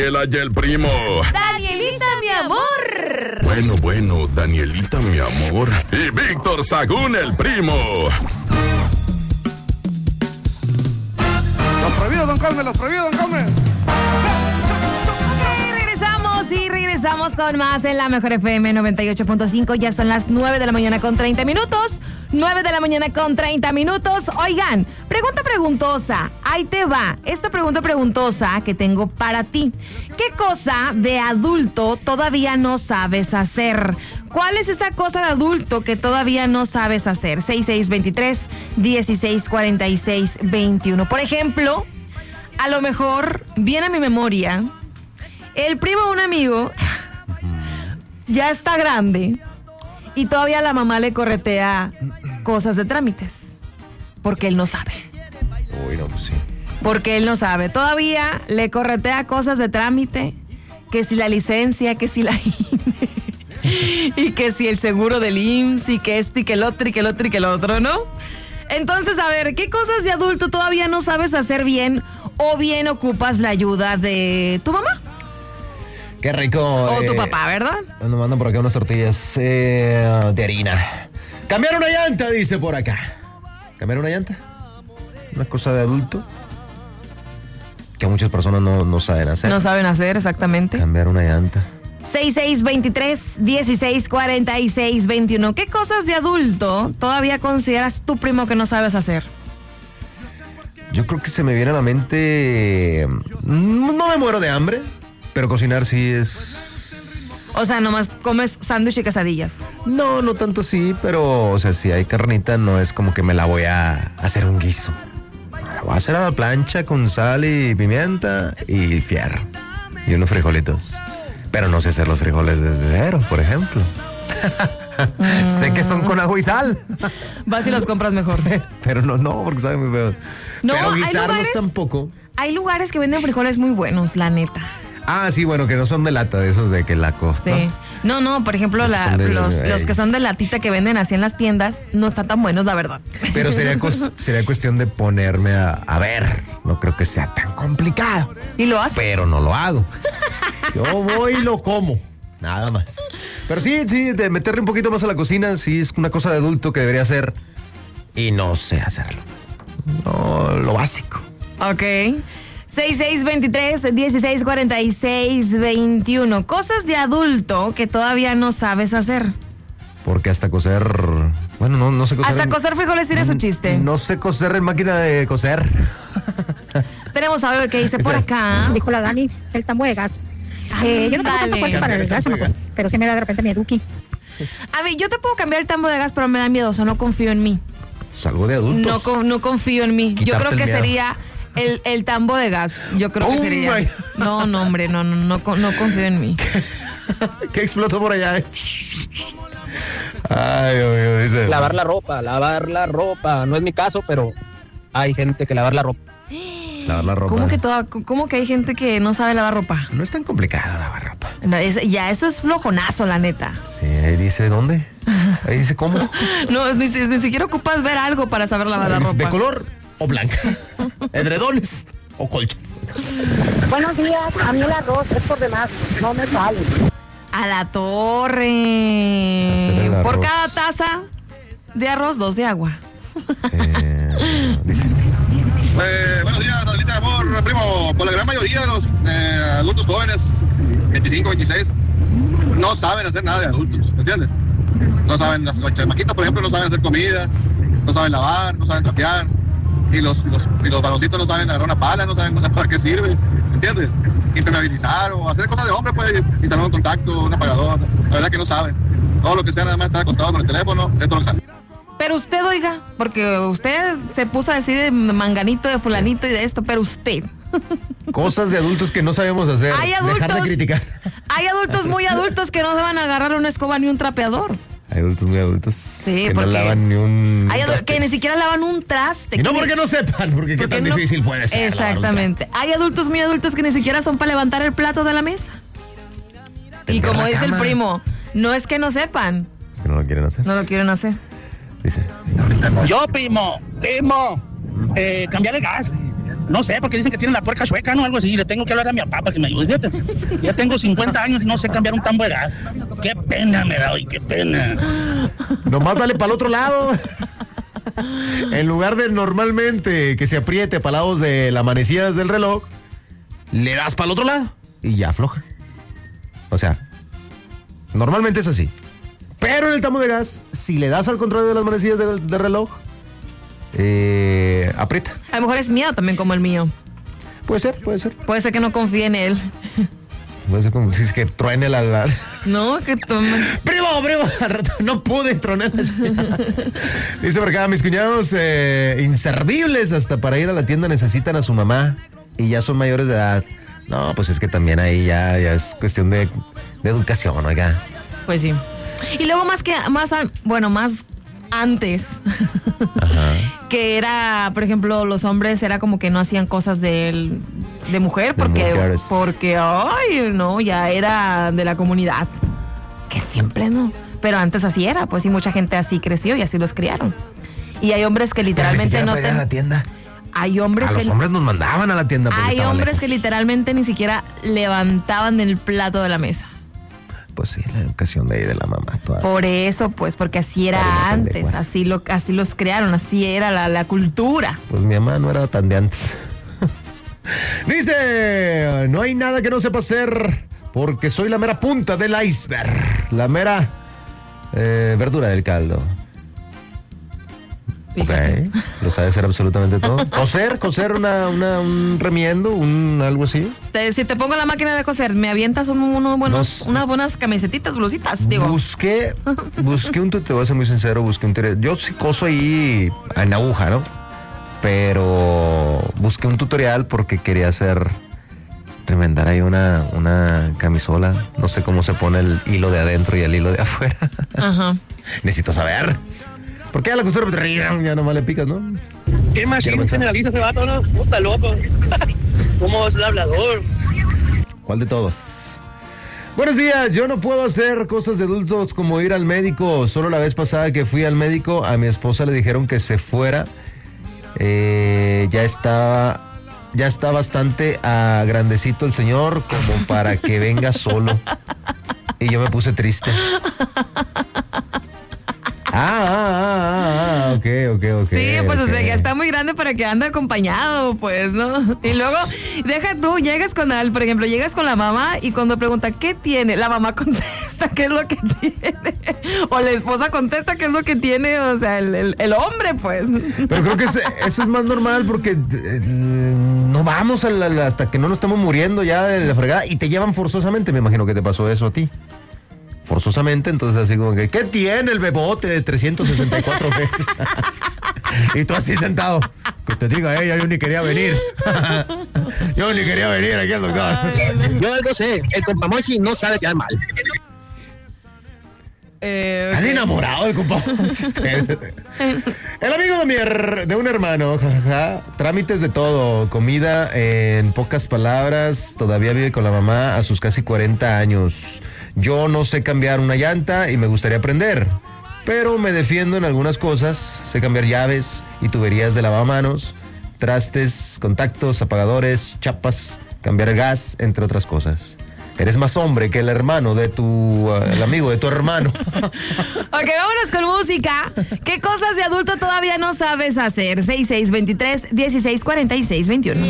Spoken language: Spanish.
Y el primo. Danielita, mi amor. Bueno, Danielita, mi amor. Y Víctor Sagún, el primo. Los prohibidos, don Cosme, los prohibidos, don Cosme. Regresamos con más en la Mejor FM 98.5. Ya son las 9 de la mañana con 30 minutos. 9 de la mañana con 30 minutos. Oigan, pregunta preguntosa. Ahí te va. Esta pregunta preguntosa que tengo para ti. ¿Qué cosa de adulto todavía no sabes hacer? ¿Cuál es esa cosa de adulto que todavía no sabes hacer? 6623-1646-21. Por ejemplo, a lo mejor viene a mi memoria... El primo de un amigo ya está grande y todavía la mamá le corretea cosas de trámites. Porque él no sabe. Uy, no, pues sí. Porque él no sabe. Todavía le corretea cosas de trámite. Que si la licencia, que si la INE. Y que si el seguro del IMSS y que esto y que el otro y que el otro y que el otro, ¿no? Entonces, a ver, ¿qué cosas de adulto todavía no sabes hacer bien o bien ocupas la ayuda de tu mamá? Qué rico. O tu papá, ¿verdad? Nos mandan por acá unas tortillas de harina. Cambiar una llanta, dice por acá. ¿Cambiar una llanta? Una cosa de adulto que muchas personas no saben hacer. No saben hacer, exactamente. Cambiar una llanta. 6623-1646-21. ¿Qué cosas de adulto todavía consideras tu primo que no sabes hacer? Yo creo que se me viene a la mente... No me muero de hambre, pero cocinar sí es... O sea, nomás comes sándwich y quesadillas. No tanto sí, pero, o sea, si hay carnita, no es como que me la voy a hacer un guiso. La voy a hacer a la plancha con sal y pimienta y fierro. Y unos frijolitos. Pero no sé hacer los frijoles desde cero, por ejemplo. Sé que son con ajo y sal. Vas y los compras mejor. Pero no, porque saben muy feos. No, pero guisarlos lugares, tampoco. Hay lugares que venden frijoles muy buenos, la neta. Ah, sí, bueno, que no son de lata, de esos de que la costa. Sí. No, por ejemplo, los que son de latita que venden así en las tiendas, no están tan buenos, la verdad. Pero sería cuestión de ponerme a ver. No creo que sea tan complicado. ¿Y lo haces? Pero no lo hago. Yo voy y lo como. Nada más. Pero sí, de meterle un poquito más a la cocina, sí es una cosa de adulto que debería hacer. Y no sé hacerlo. No, lo básico. Ok. 6623-1646-21. Cosas de adulto que todavía no sabes hacer. Porque hasta coser... Bueno, no sé coser. Hasta coser frijoles tiene su chiste. No sé coser en máquina de coser. Tenemos a ver qué dice por acá. Dijo la Dani, el tambo de gas. Yo no tengo tanta fuerza para el gas, pero sí me da de repente mi eduqui. A ver, yo te puedo cambiar el tambo de gas, pero me da miedo, o sea, no confío en mí. Es algo de adultos. No confío en mí. Quitarte yo creo que el miedo. sería el tambo de gas. Yo creo que sería. No, hombre, no confío en mí. ¿Qué explotó por allá? Ay, Dios mío, dice. Lavar la ropa. No es mi caso, pero hay gente que lavar la ropa. Lavar la ropa. ¿Cómo que hay gente que no sabe lavar ropa? No es tan complicado lavar ropa. No, eso es flojonazo, la neta. Sí, ahí dice dónde. Ahí dice cómo. No, ni siquiera ocupas ver algo para saber lavar la ropa. ¿De color o blanca? ¿Edredones o colchas? Buenos días, a mí el arroz es por demás, no me sale. A la torre. Por cada taza de arroz, 2 de agua. Dice. Buenos días, Danielita, amor, primo. Pues la gran mayoría de los adultos jóvenes, 25, 26, no saben hacer nada de adultos, ¿entiendes? No saben, los chamaquitos, por ejemplo, no saben hacer comida, no saben lavar, no saben trapear. Y los baloncitos no saben agarrar una pala, no saben para qué sirve, ¿entiendes? Impermeabilizar o hacer cosas de hombre, puede instalar un contacto, un apagador. La verdad que no saben. Todo lo que sea nada más estar acostado con el teléfono, es todo lo que sabe. Pero usted, oiga, porque usted se puso a decir de manganito, de fulanito y de esto, pero usted. Cosas de adultos que no sabemos hacer. Dejar de criticar. Hay adultos muy adultos que no se van a agarrar una escoba ni un trapeador. Hay adultos muy adultos que no lavan ni un hay adultos que ni siquiera lavan un traste. Y no porque no sepan, porque qué tan difícil puede ser. Exactamente. Hay adultos muy adultos que ni siquiera son para levantar el plato de la mesa. Y como dice el primo, no es que no sepan. Es que no lo quieren hacer. No lo quieren hacer. Dice. Yo, primo, cambiar el gas. No sé, porque dicen que tiene la puerca chueca, ¿no? Algo así. Le tengo que hablar a mi papá para que me ayude. Fíjate, ya tengo 50 años y no sé cambiar un tambo de gas. Qué pena me da hoy, qué pena. Nomás dale para el otro lado. En lugar de normalmente que se apriete para lados de la manecilla del reloj, le das para el otro lado y ya afloja. O sea, normalmente es así. Pero en el tambo de gas, si le das al contrario de las manecillas del reloj, aprieta. A lo mejor es miedo también como el mío. Puede ser. Puede ser que no confíe en él. Puede ser como si es que truene la... No, que tome. ¡Primo! Al rato no pude tronar. Dice por acá, mis cuñados inservibles hasta para ir a la tienda necesitan a su mamá y ya son mayores de edad. No, pues es que también ahí ya es cuestión de educación, oiga. Pues sí. Y luego más antes, que era, por ejemplo, los hombres era como que no hacían cosas de mujer porque, ay, no, ya era de la comunidad. Que siempre no. Pero antes así era, pues, y mucha gente así creció y así los criaron. Y hay hombres que literalmente no te... a la tienda. Hay hombres a los hombres nos mandaban a la tienda. Hay hombres que literalmente ni siquiera levantaban el plato de la mesa. Pues sí, la educación de ahí de la mamá. Por eso, pues, porque así era antes, así los crearon, así era la cultura. Pues mi mamá no era tan de antes. Dice, no hay nada que no sepa hacer porque soy la mera punta del iceberg, la mera verdura del caldo. Ok, lo sabe hacer absolutamente todo. Coser un remiendo, algo así. Si te pongo la máquina de coser, ¿me avientas unas buenas camisetitas, blusitas? Digo. Busqué un tutorial, te voy a ser muy sincero, yo sí coso ahí en aguja, ¿no? Pero busqué un tutorial porque quería remendar ahí una camisola. No sé cómo se pone el hilo de adentro y el hilo de afuera. Ajá. Necesito saber. ¿Por qué a la costura ya nomás le picas, no? ¿Qué más generaliza ese vato, no? Puta loco. ¿Cómo es el hablador? ¿Cuál de todos? Buenos días, yo no puedo hacer cosas de adultos como ir al médico. Solo la vez pasada que fui al médico, a mi esposa le dijeron que se fuera. Ya está bastante grandecito el señor como para que venga solo. Y yo me puse triste. Ok. Sí, pues okay. O sea, ya está muy grande para que ande acompañado, pues, ¿no? Y luego, deja tú, llegas con la mamá y cuando pregunta, ¿qué tiene? La mamá contesta, ¿qué es lo que tiene? O la esposa contesta, ¿qué es lo que tiene? O sea, el hombre, pues. Pero creo que eso es más normal porque no vamos hasta que no nos estamos muriendo ya de la fregada y te llevan forzosamente. Me imagino que te pasó eso a ti. Forzosamente, entonces así como que, ¿qué tiene el bebote de 364 veces? Y tú así sentado. Que te diga ella, yo ni quería venir. Yo ni quería venir aquí al doctor. Yo algo sé, el compa Mochi no sabe quedar mal. ¿Están enamorados del compa Mochi? El amigo de un hermano, jajaja, trámites de todo, comida en pocas palabras, todavía vive con la mamá a sus casi 40 años. Yo no sé cambiar una llanta y me gustaría aprender, pero me defiendo en algunas cosas. Sé cambiar llaves y tuberías de lavamanos, trastes, contactos, apagadores, chapas, cambiar el gas, entre otras cosas. Eres más hombre que el hermano de el amigo de tu hermano. Ok, vámonos con música. ¿Qué cosas de adulto todavía no sabes hacer? 6623-1646-21.